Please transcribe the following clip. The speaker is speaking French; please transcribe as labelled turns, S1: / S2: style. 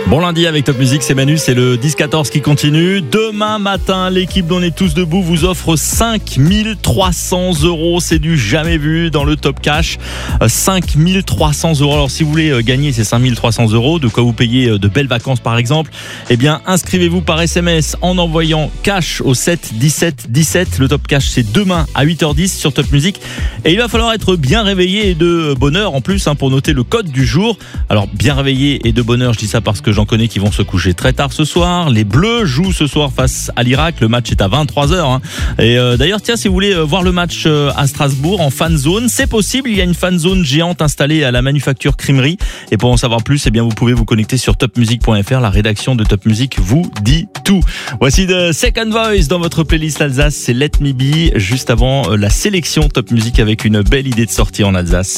S1: Bon lundi avec Top Music, c'est Manu, c'est le 10-14 qui continue. Demain matin, l'équipe d'On est tous debout vous offre 5300 €. C'est du jamais vu dans le Top Cash. 5300 €. Alors si vous voulez gagner ces 5300 €, de quoi vous payer de belles vacances par exemple, eh bien inscrivez-vous par SMS en envoyant cash au 7 17 17. Le Top Cash c'est demain à 8h10 sur Top Music. Et il va falloir être bien réveillé et de bonne heure en plus pour noter le code du jour. Alors bien réveillé et de bonne heure, je dis ça parce que j'en connais qui vont se coucher très tard ce soir. Les Bleus jouent ce soir face à l'Irak. Le match est à 23h. Et d'ailleurs, tiens, si vous voulez voir le match à Strasbourg en fan zone, c'est possible. Il y a une fan zone géante installée à la Manufacture Crimerie. Et pour en savoir plus, eh bien, vous pouvez vous connecter sur topmusic.fr. La rédaction de Top Music vous dit tout. Voici The Second Voice dans votre playlist Alsace. C'est Let Me Be. Juste avant la sélection Top Music avec une belle idée de sortie en Alsace.